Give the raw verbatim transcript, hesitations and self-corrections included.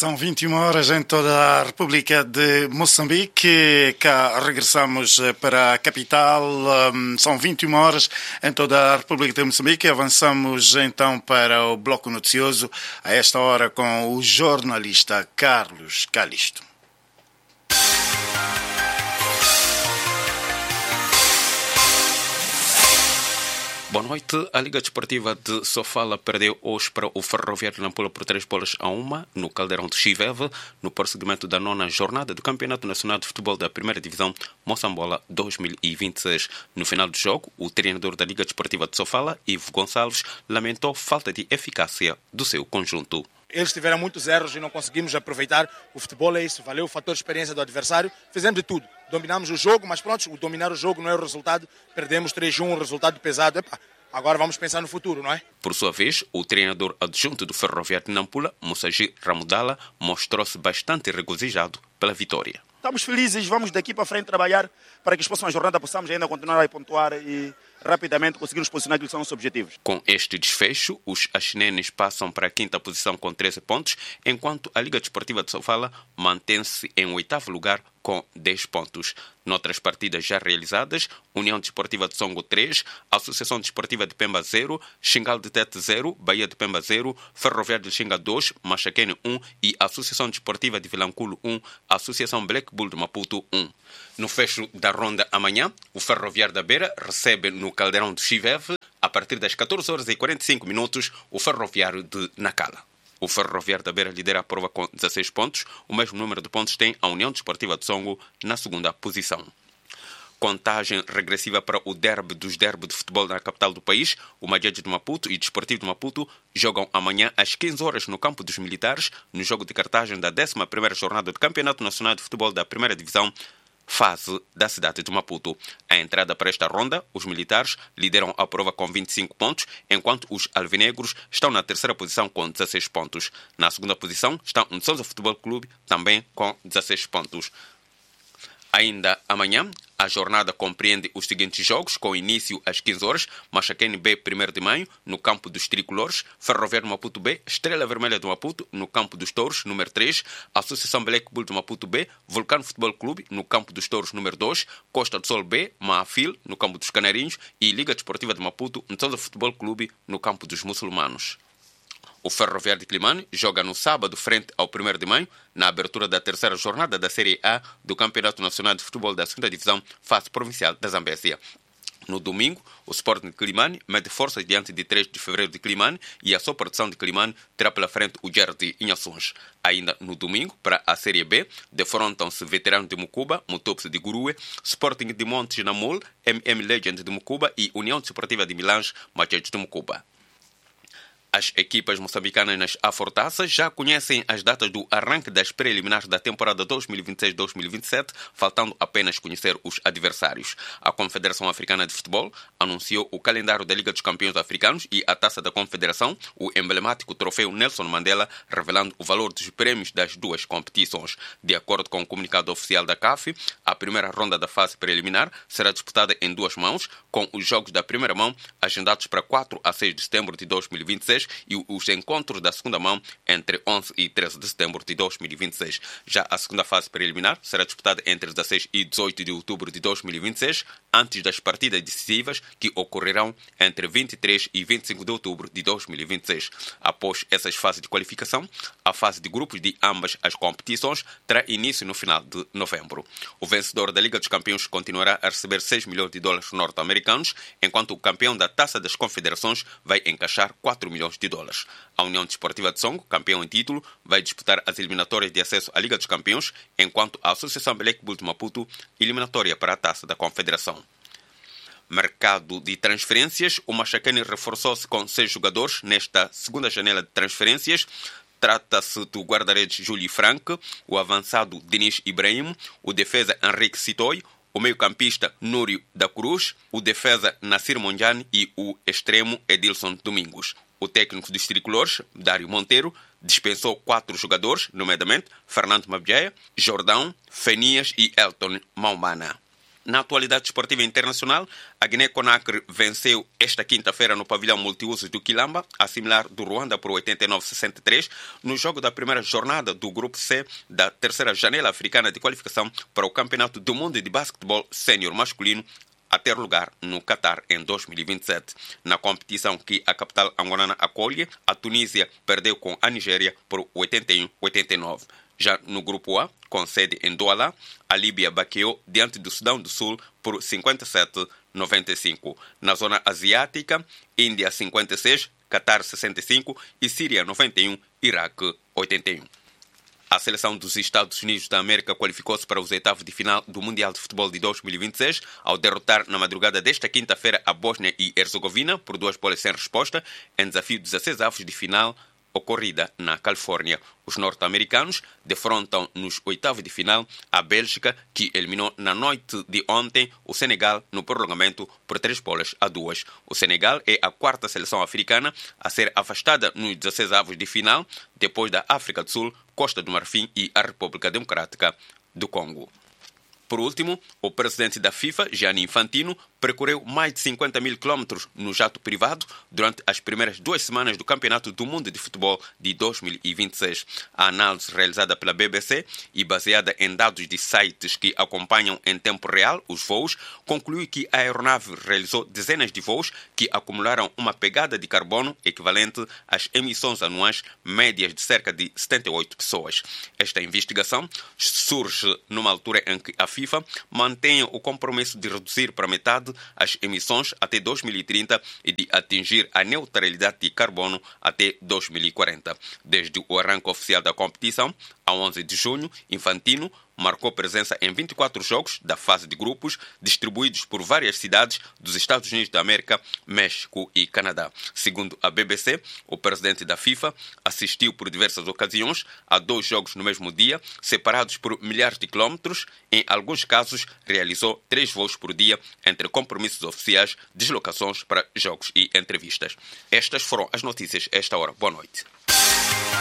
São vinte e uma horas em toda a República de Moçambique. Cá regressamos para a capital. São vinte e uma horas em toda a República de Moçambique. Avançamos então para o bloco noticioso, a esta hora com o jornalista Carlos Calisto. Boa noite. A Liga Desportiva de Sofala perdeu hoje para o Ferroviário de Nampula por três bolas a uma no Caldeirão de Chiveve, no prosseguimento da nona jornada do Campeonato Nacional de Futebol da Primeira Divisão Moçambola dois mil e vinte e seis. No final do jogo, o treinador da Liga Desportiva de Sofala, Ivo Gonçalves, lamentou falta de eficácia do seu conjunto. Eles tiveram muitos erros e não conseguimos aproveitar. O futebol é isso, valeu o fator de experiência do adversário. Fizemos de tudo, dominamos o jogo, mas pronto, o dominar o jogo não é o resultado. Perdemos três a um, um resultado pesado. Epa, agora vamos pensar no futuro, não é? Por sua vez, o treinador adjunto do Ferroviário de Nampula, Mussaji Ramudala, mostrou-se bastante regozijado pela vitória. Estamos felizes, vamos daqui para frente trabalhar para que a próxima jornada possamos ainda continuar a pontuar e rapidamente conseguirmos posicionar aquilo que são os objetivos. Com este desfecho, os axinenes passam para a quinta posição com treze pontos, enquanto a Liga Desportiva de Sofala mantém-se em oitavo lugar com dez pontos. Noutras partidas já realizadas, União Desportiva de Songo três, Associação Desportiva de Pemba zero, Xingal de Tete zero, Bahia de Pemba zero, Ferroviário de Xinga dois, Machaquene um e Associação Desportiva de Vilanculo um, Associação Black Bull de Maputo um. No fecho da ronda amanhã, o Ferroviário da Beira recebe no Caldeirão de Chiveve, a partir das catorze horas e quarenta e cinco minutos, o Ferroviário de Nacala. O Ferroviário da Beira lidera a prova com dezasseis pontos. O mesmo número de pontos tem a União Desportiva de Songo na segunda posição. Contagem regressiva para o derby dos derby de futebol na capital do país. O Madjed de Maputo e o Desportivo de Maputo jogam amanhã às quinze horas no campo dos Militares, no jogo de cartagem da décima primeira jornada do Campeonato Nacional de Futebol da Primeira Divisão, fase da cidade de Maputo. A entrada para esta ronda, os militares lideram a prova com vinte e cinco pontos, enquanto os alvinegros estão na terceira posição com dezasseis pontos. Na segunda posição está o Nsonza Futebol Clube, também com dezasseis pontos. Ainda amanhã, a jornada compreende os seguintes jogos, com início às quinze horas, Machaquene B, primeiro de maio, no campo dos Tricolores, Ferroviário Maputo B, Estrela Vermelha de Maputo, no campo dos Touros, número três, Associação Black Bull de Maputo B, Vulcano Futebol Clube, no campo dos Touros, número dois, Costa do Sol B, Maafil, no campo dos Canarinhos e Liga Desportiva de Maputo, Nsonza Futebol Clube, no campo dos Muçulmanos. O Ferroviário de Climane joga no sábado frente ao primeiro de maio, na abertura da terceira jornada da Série A do Campeonato Nacional de Futebol da segunda Divisão, fase provincial da Zambésia. No domingo, o Sporting de Climane mede forças diante de três de fevereiro de Climane e a Superdição de Climane terá pela frente o Gerard de Inhações. Ainda no domingo, para a Série B, defrontam-se Veterano de Mucuba, Mutopse de Gurue, Sporting de Montes Namol, M M Legend de Mucuba e União Desportiva de Milange, Madjed de Mucuba. As equipas moçambicanas nas Afortaças já conhecem as datas do arranque das preliminares da temporada dois mil e vinte e seis dois mil e vinte e sete, faltando apenas conhecer os adversários. A Confederação Africana de Futebol anunciou o calendário da Liga dos Campeões Africanos e a Taça da Confederação, o emblemático troféu Nelson Mandela, revelando o valor dos prêmios das duas competições. De acordo com o comunicado oficial da C A F, a primeira ronda da fase preliminar será disputada em duas mãos, com os jogos da primeira mão agendados para quatro a seis de setembro de dois mil e vinte e seis e os encontros da segunda mão entre onze e treze de setembro de dois mil e vinte e seis. Já a segunda fase preliminar será disputada entre dezasseis e dezoito de outubro de dois mil e vinte e seis, antes das partidas decisivas que ocorrerão entre vinte e três e vinte e cinco de outubro de dois mil e vinte e seis. Após essas fases de qualificação, a fase de grupos de ambas as competições terá início no final de novembro. O vencedor da Liga dos Campeões continuará a receber seis milhões de dólares norte-americanos, enquanto o campeão da Taça das Confederações vai encaixar quatro milhões de dólares. A União Desportiva de Songo, campeão em título, vai disputar as eliminatórias de acesso à Liga dos Campeões, enquanto a Associação Black Bull de Maputo, eliminatória para a Taça da Confederação. Mercado de transferências. O Machaquene reforçou-se com seis jogadores nesta segunda janela de transferências. Trata-se do guarda-redes Júlio Frank, o avançado Denis Ibrahim, o defesa Henrique Sitoy, o meio-campista Núrio da Cruz, o defesa Nassir Monjane e o extremo Edilson Domingos. O técnico dos Tricolores, Dário Monteiro, dispensou quatro jogadores, nomeadamente Fernando Mabjeia, Jordão, Fenias e Elton Maumana. Na atualidade esportiva internacional, a Guiné-Conakry venceu esta quinta-feira no pavilhão multiusos do Quilamba, a similar do Ruanda por oitenta e nove a sessenta e três, no jogo da primeira jornada do Grupo C da terceira janela africana de qualificação para o Campeonato do Mundo de Basquetebol Sénior Masculino, a ter lugar no Catar em dois mil e vinte e sete. Na competição que a capital angolana acolhe, a Tunísia perdeu com a Nigéria por oitenta e um a oitenta e nove. Já no Grupo A, com sede em Douala, a Líbia baqueou diante do Sudão do Sul por cinquenta e sete a noventa e cinco. Na zona asiática, Índia cinquenta e seis, Catar sessenta e cinco e Síria noventa e um, Iraque oitenta e um. A seleção dos Estados Unidos da América qualificou-se para os oitavos de final do Mundial de Futebol de dois mil e vinte e seis ao derrotar na madrugada desta quinta-feira a Bósnia e Herzegovina por duas bolas sem resposta em desafio de dezesseis avos de final ocorrida na Califórnia. Os norte-americanos defrontam nos oitavos de final a Bélgica, que eliminou na noite de ontem o Senegal no prolongamento por três bolas a duas. O Senegal é a quarta seleção africana a ser afastada nos dezesseis avos de final, depois da África do Sul, Costa do Marfim e a República Democrática do Congo. Por último, o presidente da FIFA, Gianni Infantino, percorreu mais de cinquenta mil quilómetros no jato privado durante as primeiras duas semanas do Campeonato do Mundo de Futebol de dois mil e vinte e seis. A análise realizada pela B B C e baseada em dados de sites que acompanham em tempo real os voos, concluiu que a aeronave realizou dezenas de voos que acumularam uma pegada de carbono equivalente às emissões anuais médias de cerca de setenta e oito pessoas. Esta investigação surge numa altura em que a FIFA mantém o compromisso de reduzir para metade as emissões até dois mil e trinta e de atingir a neutralidade de carbono até dois mil e quarenta. Desde o arranque oficial da competição, a onze de junho, Infantino marcou presença em vinte e quatro jogos da fase de grupos, distribuídos por várias cidades dos Estados Unidos da América, México e Canadá. Segundo a B B C, o presidente da FIFA assistiu por diversas ocasiões a dois jogos no mesmo dia, separados por milhares de quilómetros. Em alguns casos, realizou três voos por dia entre compromissos oficiais, deslocações para jogos e entrevistas. Estas foram as notícias a esta hora. Boa noite.